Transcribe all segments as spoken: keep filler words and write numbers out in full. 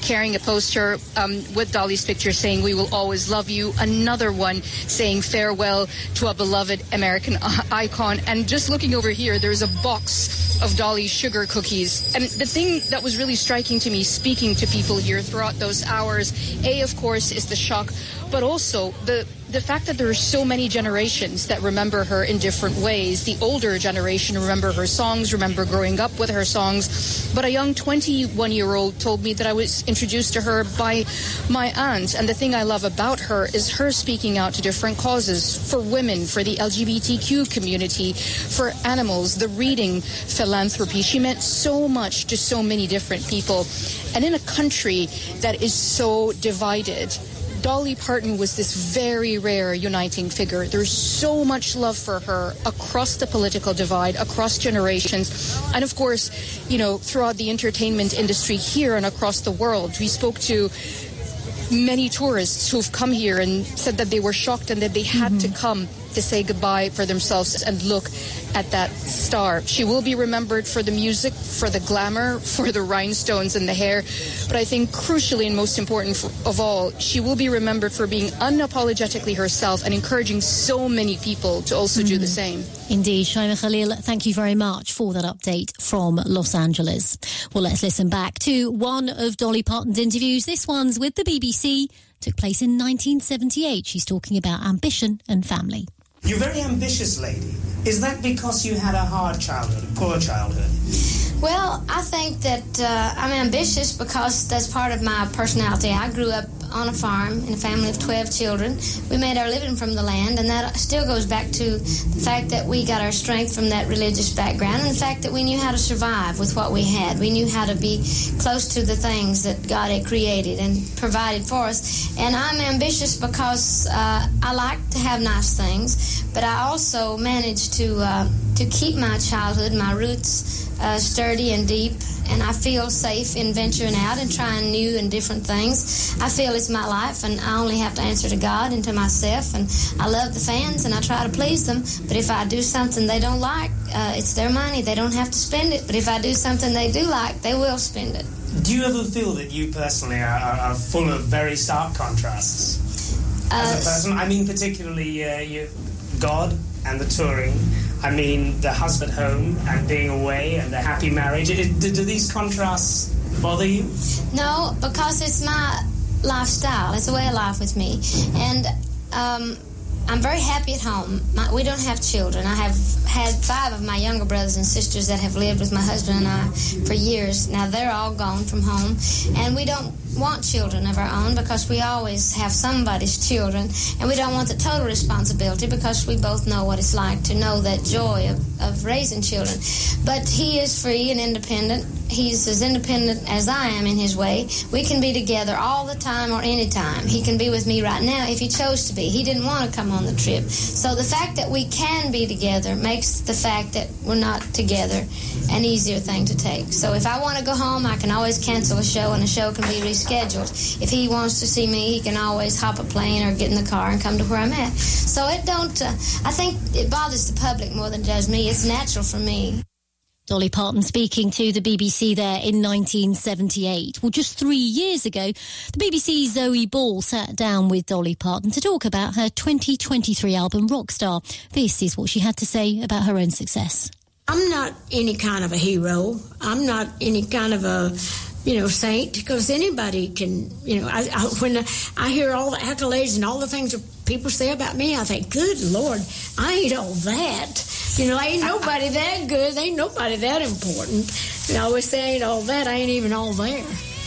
carrying a poster um, with Dolly's picture saying, "We will always love you." Another one saying farewell to a beloved American icon. And just looking over here, there's a box of Dolly's sugar cookies. And the thing that was really striking to me, speaking to people here throughout those hours, A, of course, is the shock, but also the the fact that there are so many generations that remember her in different ways. The older generation remember her songs, remember growing up with her songs. But a young twenty-one-year-old told me that I was introduced to her by my aunt. And the thing I love about her is her speaking out to different causes, for women, for the L G B T Q community, for animals, the reading philanthropy. She meant so much to so many different people. And in a country that is so divided, Dolly Parton was this very rare uniting figure. There's so much love for her across the political divide, across generations, and of course, you know, throughout the entertainment industry here and across the world. We spoke to many tourists who've come here and said that they were shocked and that they had mm-hmm. to come to say goodbye for themselves and look at that star. She will be remembered for the music, for the glamour, for the rhinestones and the hair. But I think crucially and most important for, of all, she will be remembered for being unapologetically herself and encouraging so many people to also mm. do the same. Indeed. Shaima Khalil, thank you very much for that update from Los Angeles. Well, let's listen back to one of Dolly Parton's interviews. This one's with the B B C. Took place in nineteen seventy-eight. She's talking about ambition and family. You're a very ambitious lady. Is that because you had a hard childhood, a poor childhood? Well, I think that uh, I'm ambitious because that's part of my personality. I grew up on a farm in a family of twelve children. We made our living from the land, and that still goes back to the fact that we got our strength from that religious background and the fact that we knew how to survive with what we had. We knew how to be close to the things that God had created and provided for us. And I'm ambitious because uh, I like to have nice things, but I also managed to uh, to keep my childhood, my roots uh, sturdy and deep, and I feel safe in venturing out and trying new and different things. I feel it's my life, and I only have to answer to God and to myself, and I love the fans, and I try to please them, but if I do something they don't like, uh, it's their money. They don't have to spend it, but if I do something they do like, they will spend it. Do you ever feel that you personally are, are, are full of very stark contrasts as uh, a person? I mean, particularly uh, you, God and the touring. I mean, the husband home and being away and the happy marriage. It, do, do these contrasts bother you? No, because it's my lifestyle. It's a way of life with me. And um, I'm very happy at home. My, we don't have children. I have had five of my younger brothers and sisters that have lived with my husband and I for years. Now they're all gone from home, and we don't want children of our own because we always have somebody's children, and we don't want the total responsibility because we both know what it's like to know that joy of, of raising children. But he is free and independent. He's as independent as I am in his way. We can be together all the time or any time. He can be with me right now if he chose to be. He didn't want to come on the trip. So the fact that we can be together makes the fact that we're not together an easier thing to take. So if I want to go home, I can always cancel a show and the show can be rescheduled. If he wants to see me, he can always hop a plane or get in the car and come to where I'm at. So it don't, uh, I think it bothers the public more than it does me. It's natural for me. Dolly Parton speaking to the B B C there in nineteen seventy-eight. Well, just three years ago, the B B C's Zoe Ball sat down with Dolly Parton to talk about her twenty twenty-three album Rockstar. This is what she had to say about her own success. I'm not any kind of a hero. I'm not any kind of a, you know, saint, because anybody can, you know, I, I, when I hear all the accolades and all the things that people say about me, I think, good Lord, I ain't all that. You know, ain't nobody that good. Ain't nobody that important. And I always say, ain't all that. I ain't even all there.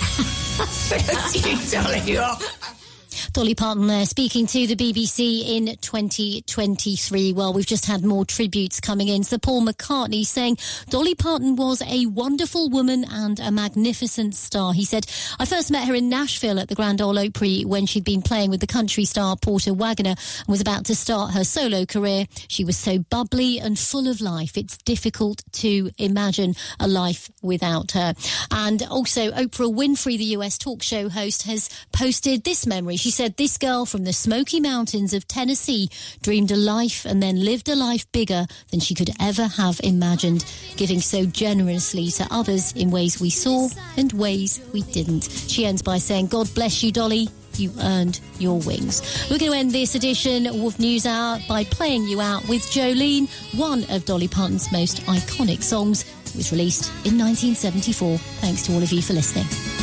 Dolly Parton there speaking to the B B C in twenty twenty-three. Well, we've just had more tributes coming in. Sir Paul McCartney saying Dolly Parton was a wonderful woman and a magnificent star. He said, I first met her in Nashville at the Grand Ole Opry when she'd been playing with the country star Porter Wagoner and was about to start her solo career. She was so bubbly and full of life. It's difficult to imagine a life without her. And also Oprah Winfrey, the U S talk show host, has posted this memory. She said, said this girl from the Smoky Mountains of Tennessee dreamed a life and then lived a life bigger than she could ever have imagined, giving so generously to others in ways we saw and ways we didn't. She ends by saying, God bless you, Dolly. You earned your wings. We're going to end this edition of News Hour by playing you out with Jolene, one of Dolly Parton's most iconic songs. It was released in nineteen seventy-four. Thanks to all of you for listening.